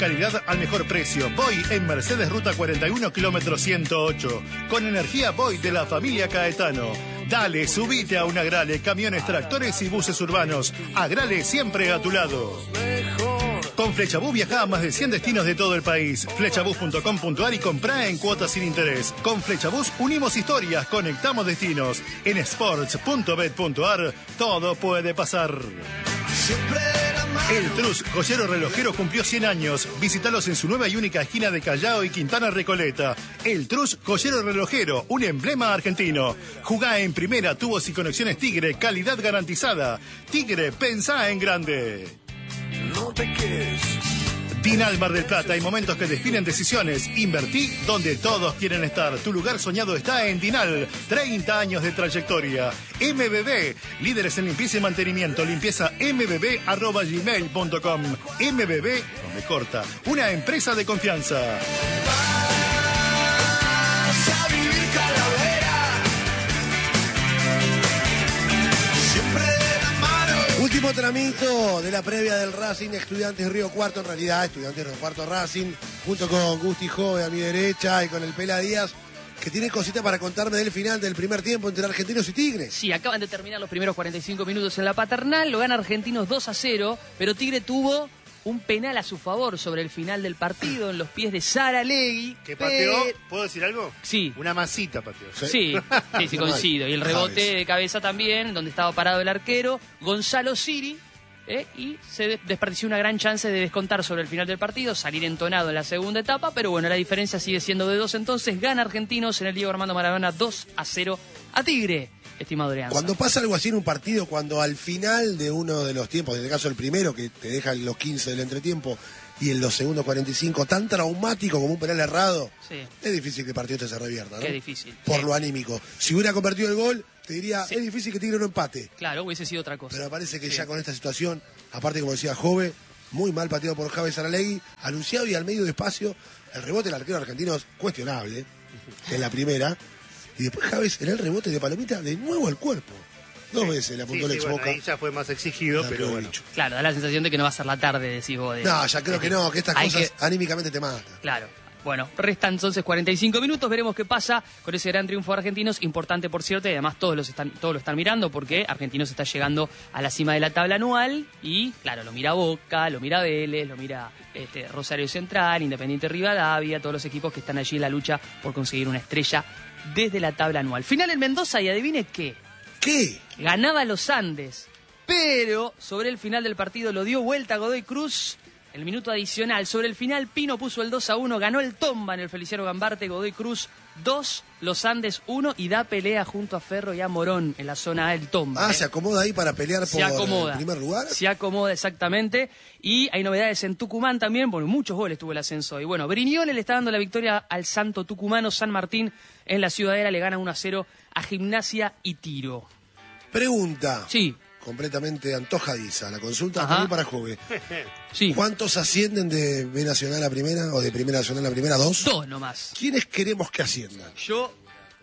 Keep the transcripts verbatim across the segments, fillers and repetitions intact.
Calidad al mejor precio. Boy en Mercedes Ruta cuarenta y uno, kilómetro ciento ocho. Con energía Boy de la familia Caetano. Dale, subite a un Agrale, camiones, tractores y buses urbanos. Agrale siempre a tu lado. Con Flechabús viaja a más de cien destinos de todo el país. Flechabús punto com punto ar y comprá en cuotas sin interés. Con Flechabús unimos historias, conectamos destinos. En sports punto bet punto ar todo puede pasar. El Trus, joyero relojero, cumplió cien años. Visítalos en su nueva y única esquina de Callao y Quintana Recoleta. El Trus, joyero relojero, un emblema argentino. Jugá en primera, tubos y conexiones Tigre, calidad garantizada. Tigre, pensá en grande. No te quedes. Dinal Mar del Plata, hay momentos que definen decisiones. Invertí donde todos quieren estar. Tu lugar soñado está en Dinal. treinta años de trayectoria. M B B, líderes en limpieza y mantenimiento. Limpieza m b b arroba gmail punto com. M B B, no me corta. Una empresa de confianza. Último tramito de la previa del Racing Estudiantes Río Cuarto, en realidad Estudiantes Río Cuarto Racing, junto con Gusti Jove a mi derecha y con el Pela Díaz, que tiene cositas para contarme del final del primer tiempo entre Argentinos y Tigre. Sí, acaban de terminar los primeros cuarenta y cinco minutos en la Paternal, lo gana Argentinos dos a cero, pero Tigre tuvo un penal a su favor sobre el final del partido en los pies de Saralegui. ¿Que pateó? ¿Puedo decir algo? Sí. Una masita pateó. Sí, sí, sí, sí coincido. Y el rebote de cabeza también, donde estaba parado el arquero, Gonzalo Siri, ¿eh? y se desperdició una gran chance de descontar sobre el final del partido, salir entonado en la segunda etapa, pero bueno, la diferencia sigue siendo de dos, entonces gana Argentinos en el Diego Armando Maradona dos a cero a Tigre. Estimado Leandro. Cuando pasa algo así en un partido, cuando al final de uno de los tiempos, en este caso el primero, que te deja en los quince del entretiempo, y en los segundos cuarenta y cinco, tan traumático como un penal errado, sí. es difícil que el partido te se revierta, ¿no? Qué difícil. Por sí. lo anímico. Si hubiera convertido el gol, te diría, sí. es difícil que Tigre no empate. Claro, hubiese sido otra cosa. Pero me parece que sí. ya con esta situación, aparte como decía Jove, muy mal pateado por Javi Saralegui, anunciado y al medio de espacio, el rebote del arquero argentino es cuestionable, en la primera, y después Javes en el rebote de Palomita de nuevo al cuerpo. Dos sí. veces le apuntó sí, el sí, ex bueno, Boca. Ahí ya fue más exigido, pero bueno. Dicho. Claro, da la sensación de que no va a ser la tarde, decís vos. De, no, ya creo de, que no, que estas cosas que... anímicamente te matan. Claro. Bueno, restan entonces cuarenta y cinco minutos, veremos qué pasa con ese gran triunfo de Argentinos, importante por cierto, y además todos, los están, todos lo están mirando porque Argentinos está llegando a la cima de la tabla anual y, claro, lo mira Boca, lo mira Vélez, lo mira este, Rosario Central, Independiente Rivadavia, todos los equipos que están allí en la lucha por conseguir una estrella desde la tabla anual. Final en Mendoza y adivine qué. ¿Qué? Ganaba los Andes, pero sobre el final del partido lo dio vuelta Godoy Cruz. El minuto adicional. Sobre el final, Pino puso el dos a uno. Ganó el Tomba en el Feliciano Gambarte. Godoy Cruz dos, Los Andes uno. Y da pelea junto a Ferro y a Morón en la zona A del Tomba. Ah, ¿eh? ¿se acomoda ahí para pelear se por acomoda, el primer lugar? Se acomoda, exactamente. Y hay novedades en Tucumán también. Bueno, muchos goles tuvo el ascenso. Y bueno, Brignone le está dando la victoria al santo tucumano. San Martín en la Ciudadela le gana uno a cero a Gimnasia y Tiro. Pregunta. Sí. Completamente antojadiza. La consulta Ajá. también para Jove. Sí. ¿Cuántos ascienden de B Nacional a Primera o de Primera Nacional a Primera? ¿Dos? Dos nomás. ¿Quiénes queremos que asciendan? Yo,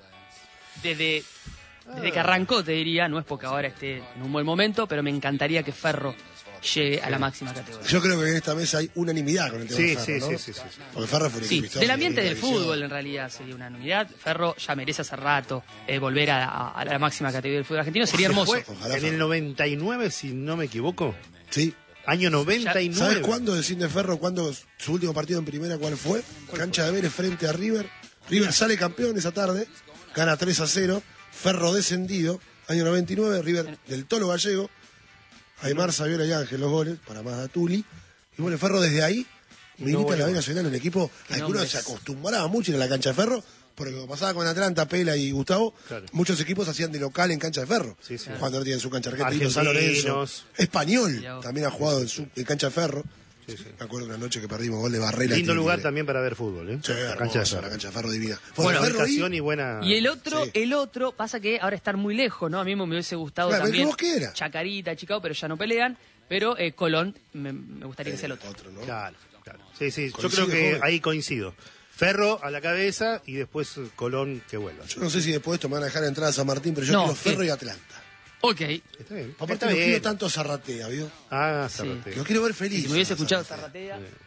desde, desde que arrancó, te diría, no es porque ahora esté en un buen momento, pero me encantaría que Ferro llegue a la máxima categoría. Yo creo que en esta mesa hay unanimidad con el tema Sí, de Ferro, sí, ¿no? sí, sí, sí. Porque Ferro fue un Sí, equipo histórico, del ambiente del división. fútbol en realidad sería una unanimidad. Ferro ya merece hace rato eh, volver a, a, a la máxima categoría del fútbol argentino, sería hermoso. Fue Ojalá en Ferro. el noventa y nueve, si no me equivoco. Sí. Año noventa y nueve. ¿Sabes cuándo del Cine Ferro, cuándo su último partido en Primera, cuál fue? Cancha de Vélez frente a River. River sale campeón esa tarde, gana tres a cero. Ferro descendido, año noventa y nueve, River del Tolo Gallego. Aymar, Saviola y Ángel los goles, para más a Tuli. Y bueno, Ferro desde ahí milita bueno. en la B Nacional, en el equipo al que uno nombres. se acostumbraba mucho a ir a la cancha de Ferro, porque como pasaba con Atlanta, Pela y Gustavo, Claro. muchos equipos hacían de local en cancha de Ferro. Sí, sí. Cuando no tienen su cancha argentina, San Argentinos. Lorenzo. Español Ya. también ha jugado en, su, en cancha de Ferro. Sí, sí. Me acuerdo una noche que perdimos gol de Barrera. Lindo Tigre. lugar también para ver fútbol, ¿eh? Sí, la hermoso, cancha de Ferro. la cancha de Ferro divina. Buena Ferro ubicación ahí, y buena... Y el otro, Sí. el otro, pasa que ahora están muy lejos, ¿no? A mí me hubiese gustado Claro, también ¿vos qué era? Chacarita, Chicago, pero ya no pelean. Pero eh, Colón, me, me gustaría que sea el otro. otro, ¿no? Claro, claro. Sí, sí, yo Coincide, creo que joven. ahí coincido. Ferro a la cabeza y después Colón que vuelva. Yo no sé si después esto me van a dejar entrar a San Martín, pero yo No, quiero Ferro sí. y Atlanta. Ok. Está bien. Aparte Está no quiero bien. tanto Zarratea, ¿vio? Ah, Sí. Zarratea. Lo quiero ver feliz. Si me hubiese a escuchado Zarratea. Zarratea.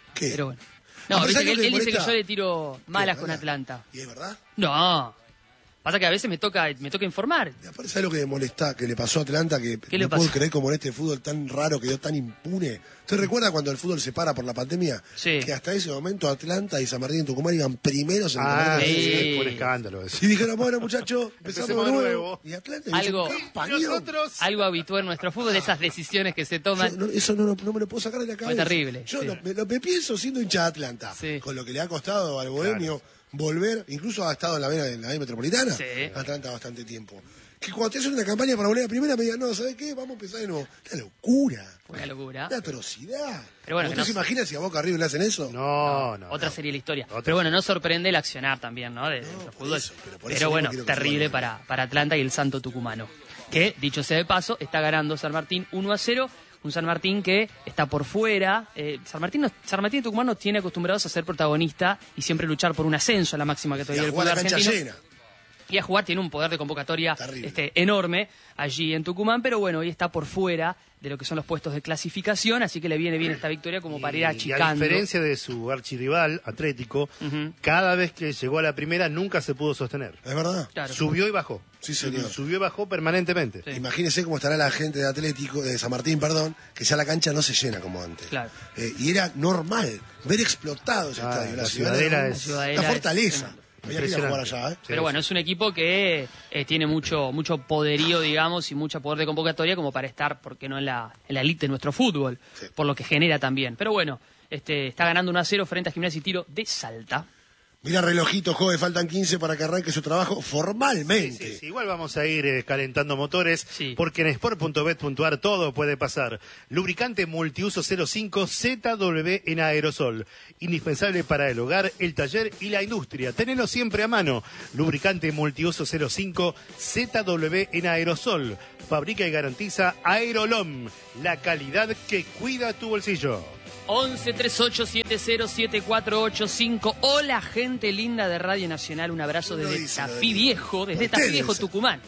¿Qué? Pero bueno. No, Ah, pero viste que ¿sabes él, lo que él dice que molesta? yo le tiro malas ¿Qué, con verdad? Atlanta. ¿Y es verdad? No. Pasa que a veces me toca, me toca informar. Y aparte, ¿sabes lo que me molesta? Que le pasó a Atlanta, que ¿Qué le no puedo pasó? creer como en este fútbol tan raro, quedó tan impune. ¿Usted recuerda cuando el fútbol se para por la pandemia? Sí. Que hasta ese momento Atlanta y San Martín y Tucumán iban primeros en el Ah, campeonato. sí. sí, fue un escándalo eso. Y dijeron, bueno, muchachos, empezamos, Empecemos de de nuevo. nuevo. Y Atlanta Algo- hizo un campañón. Nosotros... Algo habitual en nuestro fútbol, esas decisiones que se toman. Yo no- eso no, lo- no me lo puedo sacar de la cabeza. terrible, Yo sí. lo, me, lo- me pienso siendo hincha de Atlanta. Sí. Con lo que le ha costado al bohemio volver, incluso ha estado en la vena de la vena metropolitana. Sí. Atlanta bastante tiempo. Que cuando te hacen una campaña para volver a primera me digan, no, ¿sabes qué? Vamos a empezar de nuevo. Una locura. Una locura. Una atrocidad. Pero bueno, ¿Usted que no- se imagina si a Boca River le hacen eso? No, no. Otra no. sería la historia. Otra. Pero bueno, no sorprende el accionar también, ¿no? De, de No, nuestro por fútbol. eso, pero pero por eso bueno, mismo quiero que terrible suba. para, para Atlanta y el Santo Tucumano. Que, dicho sea de paso, está ganando San Martín uno a cero. Un San Martín que está por fuera. Eh, San, Martín nos- San Martín y Tucumán nos tiene acostumbrados a ser protagonista y siempre luchar por un ascenso a la máxima Y categoría a del jugar fútbol a cancha argentino. llena. Y a jugar tiene un poder de convocatoria Terrible. este, enorme allí en Tucumán, pero bueno, hoy está por fuera de lo que son los puestos de clasificación, así que le viene bien esta victoria como para ir Y a achicando. diferencia de su archirrival, Atlético, Ujú. cada vez que llegó a la primera nunca se pudo sostener. ¿Es verdad? Claro. Subió y bajó. Sí, señor. Subió y bajó permanentemente. Sí. Imagínese cómo estará la gente de Atlético, de San Martín, perdón, que ya la cancha no se llena como antes. Claro. Eh, y era normal ver explotado ese Ah, estadio. la Ciudadela Ciudadela era es- una Ciudadela es fortaleza. tremendo. Había que ir a jugar allá, ¿eh? Pero bueno, es un equipo que eh, tiene mucho mucho poderío, digamos, y mucho poder de convocatoria como para estar, ¿por qué no?, en la en la elite de nuestro fútbol, Sí. por lo que genera también. Pero bueno, este está ganando uno a cero frente a Gimnasia y Tiro de Salta. Mira, relojito, joven, faltan quince para que arranque su trabajo Sí, formalmente. sí, sí. Igual vamos a ir eh, calentando motores, Sí. porque en sport punto bet punto a r todo puede pasar. Lubricante multiuso cero cinco Z W en aerosol. Indispensable para el hogar, el taller y la industria. Tenelo siempre a mano. Lubricante multiuso cero cinco Z W en aerosol. Fabrica y garantiza Aerolom, la calidad que cuida tu bolsillo. once treinta y ocho setenta siete cuatro ocho cinco. Hola, gente linda de Radio Nacional. Un abrazo Uno desde dice, Tafí lo de- Viejo, desde Ustedes Tafí Viejo, dicen. Tucumán.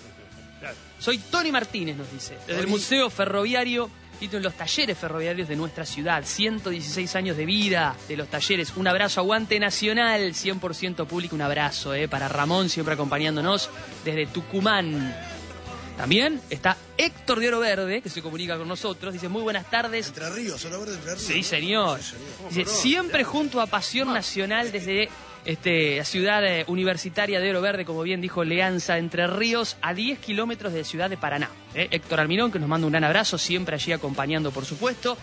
Soy Tony Martínez, nos dice, desde el Tony. Museo Ferroviario y en los talleres ferroviarios de nuestra ciudad. ciento dieciséis años de vida de los talleres. Un abrazo, aguante nacional, cien por ciento público. Un abrazo eh, para Ramón, siempre acompañándonos desde Tucumán. También está Héctor de Oro Verde, que se comunica con nosotros. Dice, muy buenas tardes. Entre Ríos, Oro Verde, Entre Ríos. Sí, señor. Sí, señor. Dice, siempre junto a Pasión Nacional desde este, la ciudad eh, universitaria de Oro Verde, como bien dijo Leanza, Entre Ríos, a diez kilómetros de Ciudad de Paraná. Eh, Héctor Almirón, que nos manda un gran abrazo, siempre allí acompañando, por supuesto.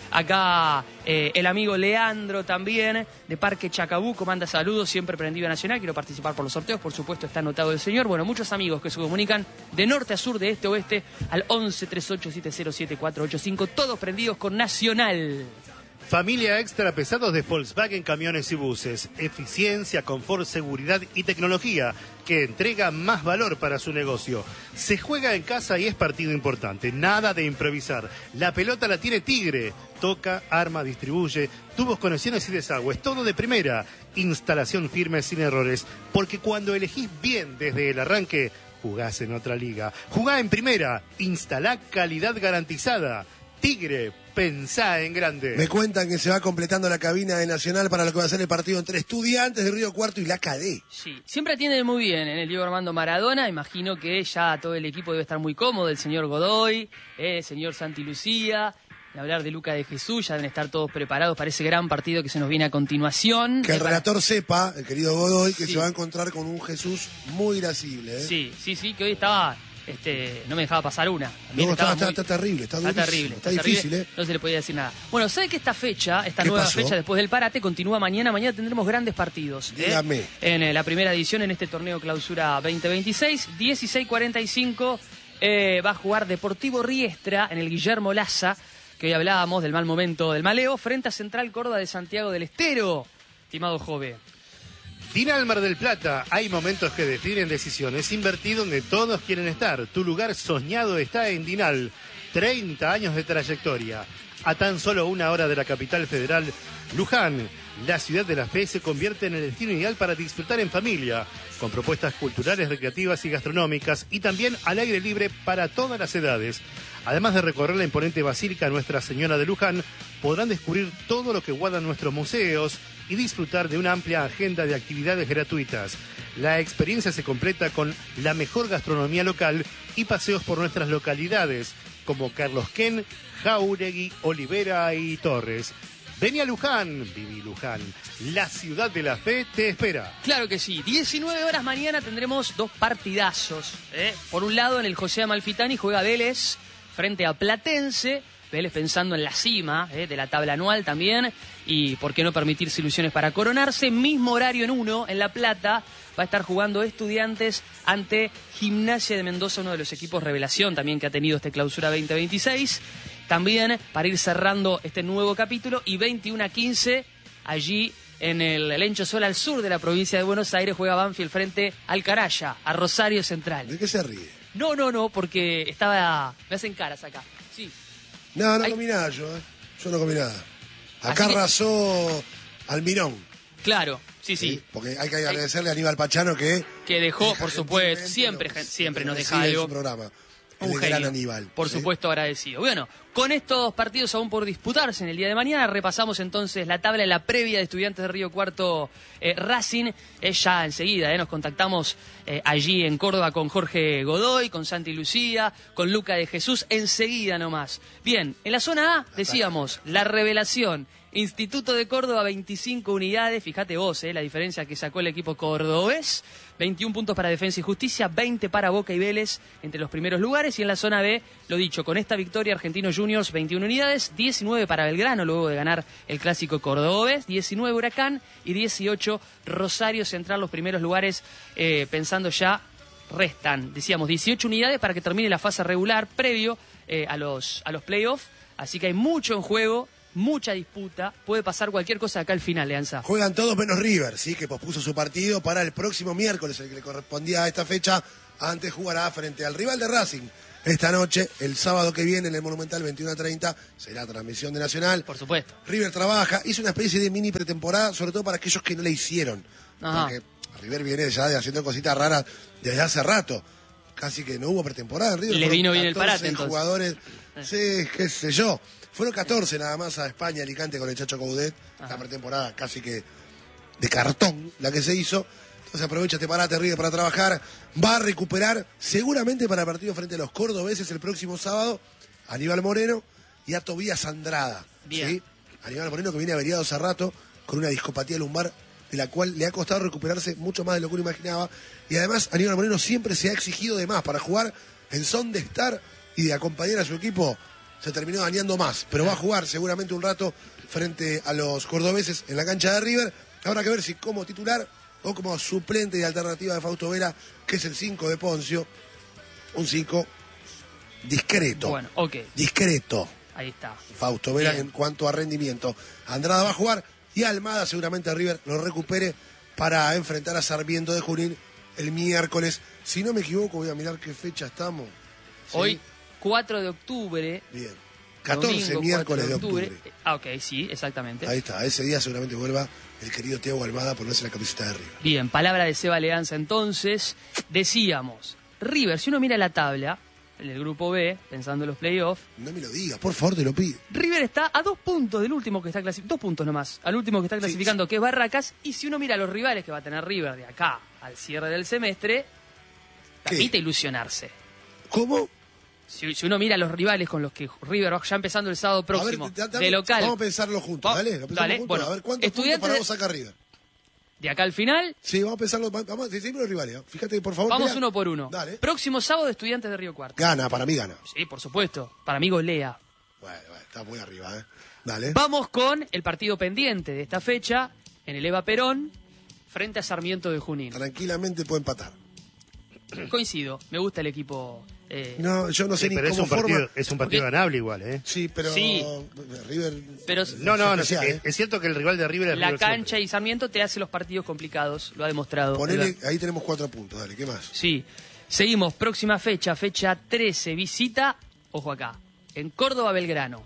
Acá eh, el amigo Leandro también, de Parque Chacabuco, manda saludos, siempre prendido a Nacional. Quiero participar por los sorteos, por supuesto, está anotado el señor. Bueno, muchos amigos que se comunican de norte a sur, de este a oeste, al once treinta y ocho setenta siete cuatro ocho cinco, todos prendidos con Nacional. Familia extra pesados de Volkswagen Camiones y Buses. Eficiencia, confort, seguridad y tecnología que entrega más valor para su negocio. Se juega en casa y es partido importante. Nada de improvisar. La pelota la tiene Tigre. Toca, arma, distribuye. Tubos, conexiones y desagües. Todo de primera. Instalación firme sin errores. Porque cuando elegís bien desde el arranque, jugás en otra liga. Jugá en primera. Instalá calidad garantizada. Tigre, pensá en grande. Me cuentan que se va completando la cabina de Nacional para lo que va a ser el partido entre Estudiantes de Río Cuarto y la C A D E. Sí, siempre atiende muy bien en el Diego Armando Maradona. Imagino que ya todo el equipo debe estar muy cómodo. El señor Godoy, eh, el señor Santi Lucía. De hablar de Luca de Jesús, ya deben estar todos preparados para ese gran partido que se nos viene a continuación. Que el Eh, para- relator sepa, el querido Godoy, que Sí. se va a encontrar con un Jesús muy irascible. ¿eh? Sí, sí, sí, que hoy estaba, este, no me dejaba pasar una. También No, está, estaba está, muy- está terrible, está, Está durísimo, terrible, está, está difícil, terrible, ¿eh? no se le podía decir nada. Bueno, ¿sabe que esta fecha, esta ¿Qué nueva pasó? fecha después del parate continúa mañana? Mañana tendremos grandes partidos. ¿eh? Dígame. En eh, la primera edición en este torneo Clausura veinte veintiséis, dieciséis cuarenta y cinco eh, va a jugar Deportivo Riestra en el Guillermo Laza, que hoy hablábamos del mal momento del maleo, frente a Central Córdoba de Santiago del Estero, estimado Jove. Dinal Mar del Plata, hay momentos que definen decisiones. Invertí donde todos quieren estar. Tu lugar soñado está en Dinal. treinta años de trayectoria. A tan solo una hora de la capital federal, Luján, la ciudad de la fe, se convierte en el destino ideal para disfrutar en familia, con propuestas culturales, recreativas y gastronómicas, y también al aire libre para todas las edades. Además de recorrer la imponente Basílica Nuestra Señora de Luján, podrán descubrir todo lo que guardan nuestros museos y disfrutar de una amplia agenda de actividades gratuitas. La experiencia se completa con la mejor gastronomía local y paseos por nuestras localidades, como Carlos Ken, Jáuregui, Olivera y Torres. Vení a Luján, viví Luján. La ciudad de la fe te espera. Claro que sí. diecinueve horas mañana tendremos dos partidazos. ¿eh? Por un lado, en el José Amalfitani juega Vélez frente a Platense. Vélez pensando en la cima ¿eh? de la tabla anual también. Y por qué no permitirse ilusiones para coronarse. Mismo horario en uno, en La Plata. Va a estar jugando Estudiantes ante Gimnasia de Mendoza, uno de los equipos revelación también que ha tenido este clausura veinte veintiséis. También para ir cerrando este nuevo capítulo, y veintiuno a quince, allí en el Lencho Sol al sur de la provincia de Buenos Aires, juega Banfield frente al Caraya, a Rosario Central. ¿De qué se ríe? No, no, no, porque estaba... Me hacen caras acá. Sí. No, no Hay... comí nada yo, ¿eh? Yo no comí nada. Acá que... arrasó Almirón. Claro, sí, sí. ¿Sí? Porque hay que agradecerle a Aníbal Pachano que... Que dejó, por supuesto, siempre, nos, siempre nos deja algo. En su programa. Un genio, gran Aníbal, por ¿sí? supuesto agradecido. Bueno, con estos partidos aún por disputarse en el día de mañana, repasamos entonces la tabla de la previa de Estudiantes de Río Cuarto eh, Racing. Eh, ya enseguida eh, nos contactamos eh, allí en Córdoba con Jorge Godoy, con Santi Lucía, con Luca de Jesús, enseguida nomás. Bien, en la zona A decíamos, la revelación. Instituto de Córdoba, veinticinco unidades, fíjate vos, eh, la diferencia que sacó el equipo cordobés, veintiún puntos para Defensa y Justicia, veinte para Boca y Vélez entre los primeros lugares, y en la zona B, lo dicho, con esta victoria Argentinos Juniors, veintiuna unidades, diecinueve para Belgrano luego de ganar el clásico cordobés, diecinueve Huracán y dieciocho Rosario Central, los primeros lugares, eh, pensando ya, restan, decíamos, dieciocho unidades para que termine la fase regular previo eh, a los, a los playoffs, así que hay mucho en juego. Mucha disputa, puede pasar cualquier cosa acá al final, Leanza. Juegan todos menos River, sí, que pospuso su partido para el próximo miércoles, el que le correspondía a esta fecha. Antes jugará frente al rival de Racing esta noche, el sábado que viene en el Monumental, veintiuno a treinta, será transmisión de Nacional. Por supuesto. River trabaja, hizo una especie de mini pretemporada, sobre todo para aquellos que no le hicieron. Ajá. Porque River viene ya de haciendo cositas raras desde hace rato. Casi que no hubo pretemporada en River. Le vino bien el parate, entonces. Jugadores, sí, qué sé yo. Fueron catorce nada más a España, Alicante con el Chacho Coudet. La pretemporada casi que de cartón la que se hizo. Entonces aprovecha este parate River para trabajar. Va a recuperar seguramente para el partido frente a los cordobeses el próximo sábado a Aníbal Moreno y a Tobías Andrada. Bien. ¿Sí? Aníbal Moreno que viene averiado hace rato con una discopatía lumbar de la cual le ha costado recuperarse mucho más de lo que uno imaginaba. Y además Aníbal Moreno siempre se ha exigido de más para jugar en son de estar y de acompañar a su equipo. Se terminó dañando más, pero va a jugar seguramente un rato frente a los cordobeses en la cancha de River. Habrá que ver si como titular o como suplente y alternativa de Fausto Vera, que es el cinco de Poncio, un cinco discreto. Bueno, ok. Discreto. Ahí está. Fausto Vera Bien. en cuanto a rendimiento. Andrada va a jugar y Almada seguramente a River lo recupere para enfrentar a Sarmiento de Junín el miércoles. Si no me equivoco, voy a mirar qué fecha estamos. ¿Sí? Hoy, cuatro de octubre. Bien. catorce domingo, miércoles de octubre. octubre. Ah, ok, sí, exactamente. Ahí está, ese día seguramente vuelva el querido Thiago Almada a ponerse la camiseta de River. Bien, palabra de Seba Leanza entonces. Decíamos, River, si uno mira la tabla, en el grupo B, pensando en los playoffs, No me lo digas, por favor, te lo pido. River está a dos puntos del último que está clasificando, dos puntos nomás, al último que está clasificando, sí. que es Barracas, y si uno mira los rivales que va a tener River de acá al cierre del semestre, permite ilusionarse. ¿Cómo? Si, si uno mira los rivales con los que River va ya empezando el sábado próximo, A ver, dame- de local, Vamos a pensarlo juntos, Va- dale. lo pensamos dale, juntos. bueno, a ver, ¿cuántos puntos Estudiantes para de- vos saca River? de acá al final, Sí, vamos a pensarlo. va- Vamos, decime los rivales. ¿eh? Fíjate, por favor. vamos mira. uno por uno. Dale. Próximo sábado, Estudiantes de Río Cuarto. Gana, para mí gana. Sí, por supuesto. Para mí golea. Bueno, bueno, está muy arriba, ¿eh? Dale. Vamos con el partido pendiente de esta fecha en el Eva Perón frente a Sarmiento de Junín. Tranquilamente puede empatar. Coincido, me gusta el equipo. eh, No, yo no sé Sí, ni pero es cómo un partido, forma. es un partido Porque- ganable igual, ¿eh? Sí, pero Sí. River. Pero No, no, no, especial, es, ¿eh? es cierto que el rival de River es la River cancha siempre. y Sarmiento te hace los partidos complicados, lo ha demostrado. Ponele, ahí tenemos cuatro puntos, dale, ¿qué más? Sí. Seguimos, próxima fecha, fecha trece, visita, ojo acá, en Córdoba Belgrano.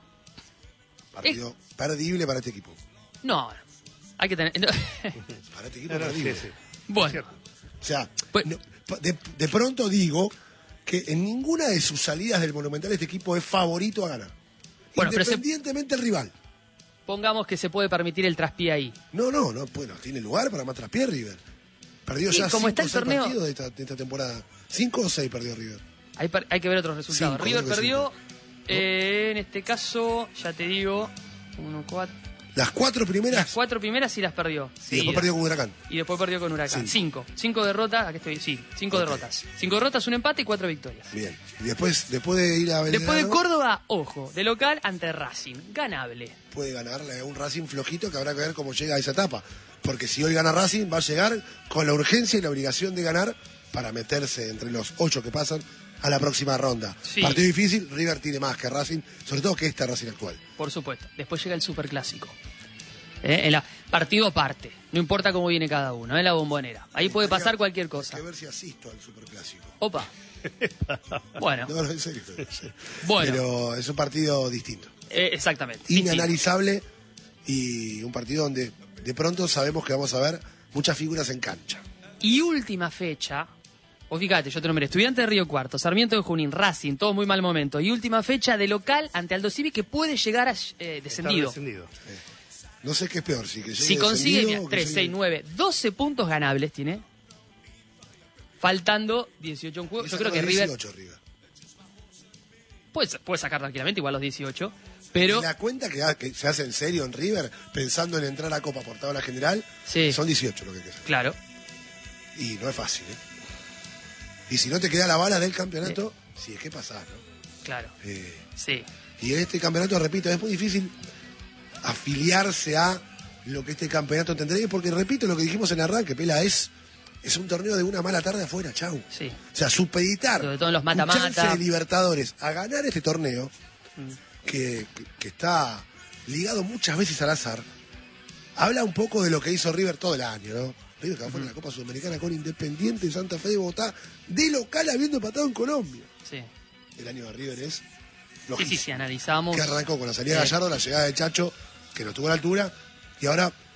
Partido perdible para este equipo. No, hay que tener... no. Para este equipo No, no, perdible. sí, sí. Bueno, Cierto. O sea, Pues- no, de, de pronto digo que en ninguna de sus salidas del Monumental este equipo es favorito a ganar. Bueno, pero se- Independientemente del rival. Pongamos que se puede permitir el traspié ahí. No, no, no, bueno, tiene lugar para más traspié River. Perdió Sí, ya como cinco está el o seis torneo- partidos de esta, de esta temporada. ¿Cinco o seis perdió River? Hay, par- hay que ver otros resultados. Cinco, River creo que perdió, cinco. eh, en este caso, ya te digo, uno, cuatro, Las cuatro primeras las cuatro primeras sí las perdió. y después seguidas. perdió con Huracán. Y después perdió con Huracán. Cinco. Cinco. Cinco derrotas, aquí estoy, sí, cinco Ok. derrotas. Cinco derrotas, un empate y cuatro victorias. Bien. Y después, después de ir a Belgrano, Después de Córdoba, ojo, de local ante Racing. Ganable. puede ganarle a un Racing flojito que habrá que ver cómo llega a esa etapa. Porque si hoy gana Racing, va a llegar con la urgencia y la obligación de ganar para meterse entre los ocho que pasan a la próxima ronda. Sí. Partido difícil, River tiene más que Racing, sobre todo que este Racing actual. Por supuesto. Después llega el superclásico. ¿Eh? En la, partido aparte. No importa cómo viene cada uno, en la Bombonera. Ahí puede pasar cualquier Hay cosa. que ver si asisto al Superclásico. Opa. Bueno, No, no, en serio. en serio. Bueno. Pero es un partido distinto. eh, exactamente. Distinto. Inanalizable y un partido donde de pronto sabemos que vamos a ver muchas figuras en cancha. Y última fecha. O fíjate, yo te nombré Estudiante de Río Cuarto, Sarmiento de Junín, Racing, todo muy mal momento. Y última fecha de local ante Aldo Civi que puede llegar a eh, descendido. Está descendido. No sé qué es peor, si que llegue Si consigue descendido o que tres, llegue- seis, nueve, doce puntos ganables tiene. Faltando dieciocho en juego. y Yo saca creo que los River dieciocho, River. puede, puede sacar tranquilamente igual los dieciocho. Pero ¿Te das cuenta que, que se hace en serio en River pensando en entrar a Copa por tabla general? Sí. Son dieciocho lo que queda. claro, Y no es fácil, ¿eh? Y si no te queda la bala del campeonato, sí, es que pasás, ¿no? claro. Eh, Sí. y en este campeonato, repito, es muy difícil afiliarse a lo que este campeonato tendría, porque repito lo que dijimos en arranque, Pela, es, es un torneo de una mala tarde afuera, chau. Sí. O sea, supeditar Sobre todo en los un mata-mata. chance de Libertadores a ganar este torneo, Mm. que, que- que está ligado muchas veces al azar, habla un poco de lo que hizo River todo el año, ¿no? River que va fuera de la Copa Sudamericana con Independiente de Santa Fe de Bogotá, de local habiendo empatado en Colombia. Sí. El año de River es Sí, lojísimo. sí, si analizamos. Que arrancó con la salida de Eh, Gallardo, la llegada de Chacho, que no tuvo la altura, y ahora